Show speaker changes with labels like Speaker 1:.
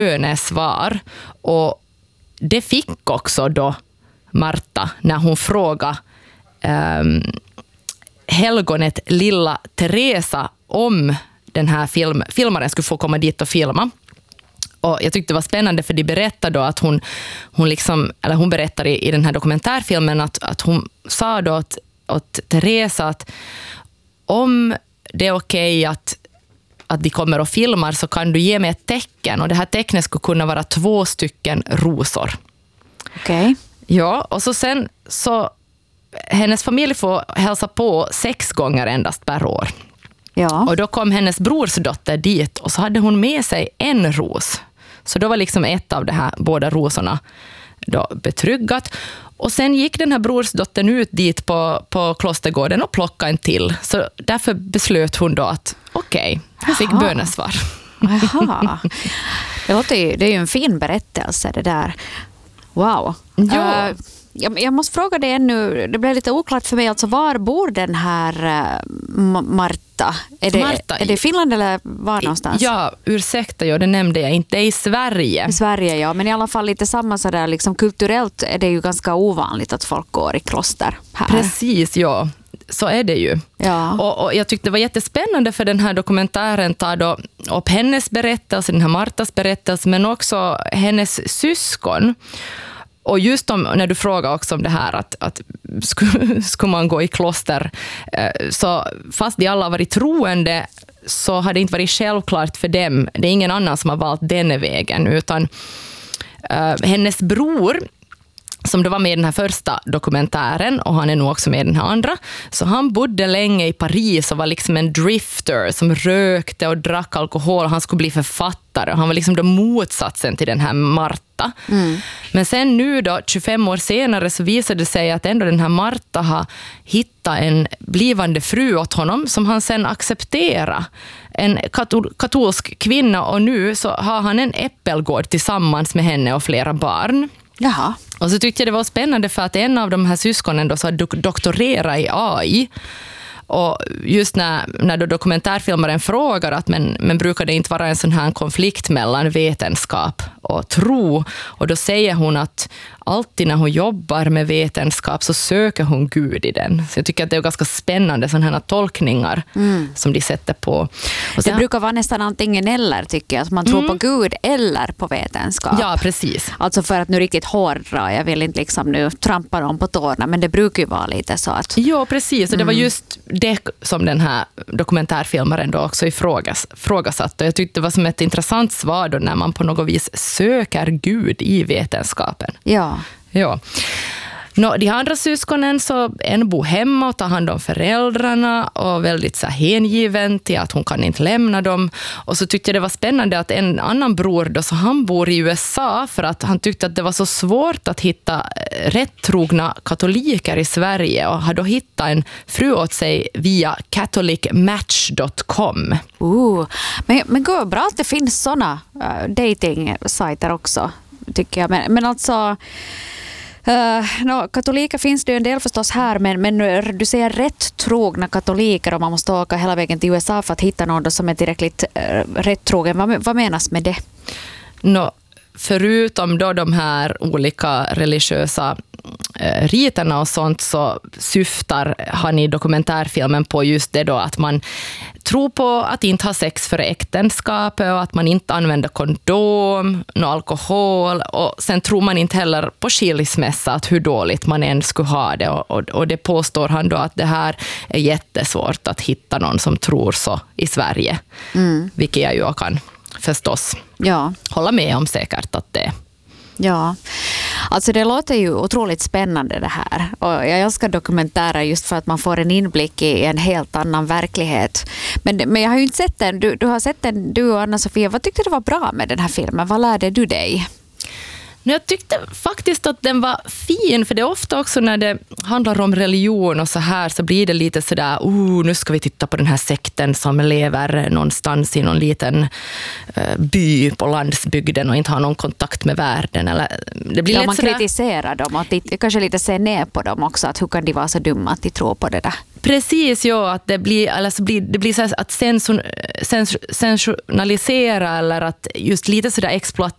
Speaker 1: bönesvar. Och det fick också då Marta när hon frågade helgonet lilla Teresa om den här filmaren skulle få komma dit och filma. Och jag tyckte det var spännande för de berättade då att hon berättar i den här dokumentärfilmen att hon sa då åt Teresa att om det är okej att de kommer och filmar så kan du ge mig ett tecken. Och det här tecknet skulle kunna vara 2 stycken rosor.
Speaker 2: Okej.
Speaker 1: Ja, och sen så hennes familj får hälsa på 6 gånger endast per år.
Speaker 2: Ja.
Speaker 1: Och då kom hennes brorsdotter dit och så hade hon med sig en ros. Så då var liksom ett av de här båda rosorna då betryggat. Och sen gick den här brorsdottern ut dit på klostergården och plockade en till. Så därför beslöt hon då att jag fick bönesvar.
Speaker 2: Aha. Det är ju en fin berättelse det där. Wow.
Speaker 1: Ja.
Speaker 2: Jag måste fråga dig ännu, det blev lite oklart för mig, alltså var bor den här Marta? Är det i Finland eller var någonstans?
Speaker 1: Ja, ursäkta, det nämnde jag inte. Det är i Sverige.
Speaker 2: I Sverige, ja. Men i alla fall lite samma sådär, liksom kulturellt är det ju ganska ovanligt att folk går i kloster här.
Speaker 1: Precis, ja. Så är det ju.
Speaker 2: Ja.
Speaker 1: Och jag tyckte det var jättespännande för den här dokumentären tar då upp hennes berättelse, den här Martas berättelse, men också hennes syskon. Och just när du frågar också om det här att skulle man gå i kloster, så fast de alla har varit troende så har det inte varit självklart för dem. Det är ingen annan som har valt den vägen, utan hennes bror, som då var med i den här första dokumentären, och han är nog också med i den här andra, så han bodde länge i Paris och var liksom en drifter som rökte och drack alkohol. Han skulle bli författare och han var liksom då motsatsen till den här Marta. Men sen nu då, 25 år senare, så visade det sig att ändå den här Marta har hittat en blivande fru åt honom som han sen accepterar. En katolsk kvinna, och nu så har han en äppelgård tillsammans med henne och flera barn.
Speaker 2: Jaha.
Speaker 1: Och så tyckte jag det var spännande för att en av de här syskonen då så hade doktorerat i AI. Och just när då dokumentärfilmaren frågar att men brukar det inte vara en sån här konflikt mellan vetenskap och tro? Och då säger hon att alltid när hon jobbar med vetenskap så söker hon Gud i den. Så jag tycker att det är ganska spännande sådana här tolkningar som de sätter på. Och
Speaker 2: det brukar vara nästan antingen eller, tycker jag. Att man tror på Gud eller på vetenskap.
Speaker 1: Ja, precis.
Speaker 2: Alltså för att nu riktigt hårdra, jag vill inte liksom nu trampa dem på tårna, men det brukar ju vara lite så att...
Speaker 1: Ja, precis. Och det var just det som den här dokumentärfilmaren då också ifrågasatt. Och jag tyckte det var som ett intressant svar då när man på något vis söker Gud i vetenskapen.
Speaker 2: Ja.
Speaker 1: De andra syskonen, så en bor hemma och tar hand om föräldrarna och väldigt så hängiven till att hon kan inte lämna dem. Och så tyckte jag det var spännande att en annan bror då, så han bor i USA för att han tyckte att det var så svårt att hitta rättrogna katoliker i Sverige, och har då hittat en fru åt sig via catholicmatch.com.
Speaker 2: Men går bra att det finns såna dating-sajter också, tycker jag. Men alltså... katoliker finns det ju en del förstås här, men du ser rätt trogna katoliker och man måste åka hela vägen till USA för att hitta någon som är tillräckligt rätt trogen. Vad menas med det?
Speaker 1: Förutom då de här olika religiösa riterna och sånt, så syftar han i dokumentärfilmen på just det då att man tror på att inte ha sex före äktenskapet och att man inte använder kondom, alkohol, och sen tror man inte heller på skilsmässa, att hur dåligt man än skulle ha det, och det påstår han då att det här är jättesvårt att hitta någon som tror så i Sverige, vilket jag ju kan förstås hålla med om säkert att det.
Speaker 2: Ja, alltså det låter ju otroligt spännande det här, och jag älskar dokumentärer just för att man får en inblick i en helt annan verklighet. Men jag har ju inte sett den, du har sett den, du och Anna-Sofia. Vad tyckte du var bra med den här filmen? Vad lärde du dig?
Speaker 1: Jag tyckte faktiskt att den var fin, för det är ofta också när det handlar om religion och så här, så blir det lite sådär, nu ska vi titta på den här sekten som lever någonstans i någon liten by på landsbygden och inte har någon kontakt med världen. Eller, det blir
Speaker 2: man
Speaker 1: sådär,
Speaker 2: kritiserar dem och kanske lite ser ner på dem också, att hur kan de vara så dumma att de tror på det där?
Speaker 1: Precis, att det blir så att sensationalisera, eller att just lite sådär